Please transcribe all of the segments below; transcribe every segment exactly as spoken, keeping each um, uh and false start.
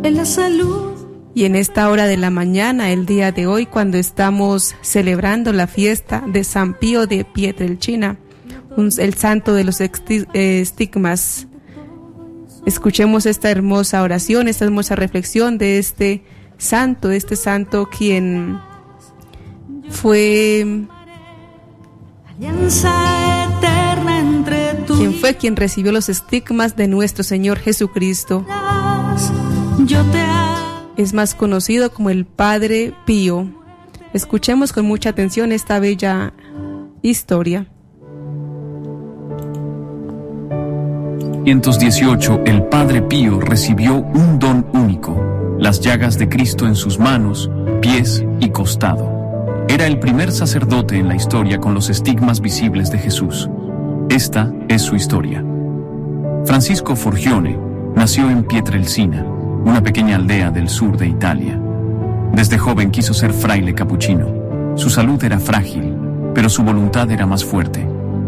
en la salud. Y en esta hora de la mañana, el día de hoy, cuando estamos celebrando la fiesta de San Pío de Pietrelcina, un, el santo de los esti- eh, estigmas, escuchemos esta hermosa oración, esta hermosa reflexión de este santo, este santo quien fue Alianza eterna entre tú quien fue quien recibió los estigmas de nuestro Señor Jesucristo. yo te amo. Es más conocido como el Padre Pío. Escuchemos con mucha atención esta bella historia. En mil dieciocho, el Padre Pío recibió un don único, las llagas de Cristo en sus manos, pies y costado. Era el primer sacerdote en la historia con los estigmas visibles de Jesús. Esta es su historia. Francisco Forgione nació en Pietrelcina, una pequeña aldea del sur de Italia. Desde joven quiso ser fraile capuchino. Su salud era frágil, pero su voluntad era más fuerte.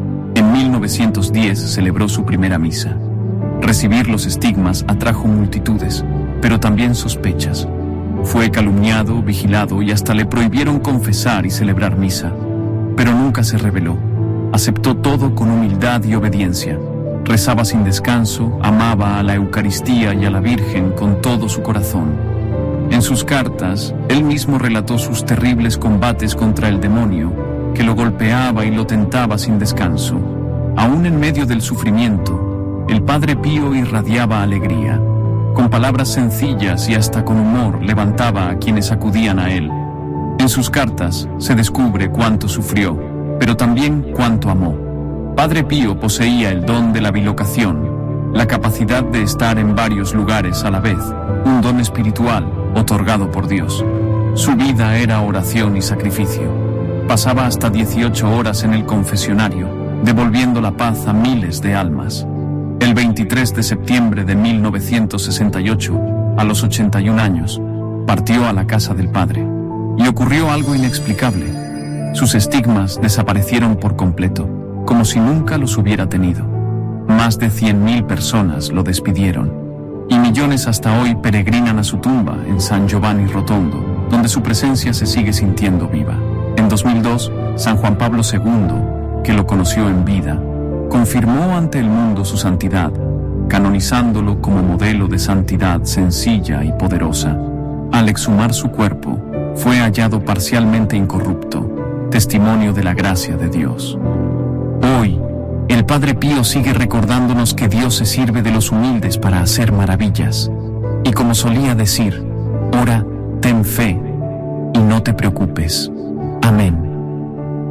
En mil novecientos diez celebró su primera misa. Recibir los estigmas atrajo multitudes, pero también sospechas. Fue calumniado, vigilado y hasta le prohibieron confesar y celebrar misa. Pero nunca se rebeló. Aceptó todo con humildad y obediencia. Rezaba sin descanso, amaba a la Eucaristía y a la Virgen con todo su corazón. En sus cartas, él mismo relató sus terribles combates contra el demonio, que lo golpeaba y lo tentaba sin descanso. Aún en medio del sufrimiento, el Padre Pío irradiaba alegría. Con palabras sencillas y hasta con humor levantaba a quienes acudían a él. En sus cartas se descubre cuánto sufrió, pero también cuánto amó. Padre Pío poseía el don de la bilocación, la capacidad de estar en varios lugares a la vez, un don espiritual otorgado por Dios. Su vida era oración y sacrificio. Pasaba hasta dieciocho horas en el confesionario, devolviendo la paz a miles de almas. El veintitrés de septiembre de mil novecientos sesenta y ocho, a los ochenta y un años, partió a la casa del Padre. Y ocurrió algo inexplicable. Sus estigmas desaparecieron por completo, como si nunca los hubiera tenido. Más de cien mil personas lo despidieron, y millones hasta hoy peregrinan a su tumba en San Giovanni Rotondo, donde su presencia se sigue sintiendo viva. En dos mil dos, San Juan Pablo segundo, que lo conoció en vida, confirmó ante el mundo su santidad, canonizándolo como modelo de santidad sencilla y poderosa. Al exhumar su cuerpo, fue hallado parcialmente incorrupto, testimonio de la gracia de Dios. Hoy, el Padre Pío sigue recordándonos que Dios se sirve de los humildes para hacer maravillas. Y como solía decir, ora, ten fe y no te preocupes. Amén.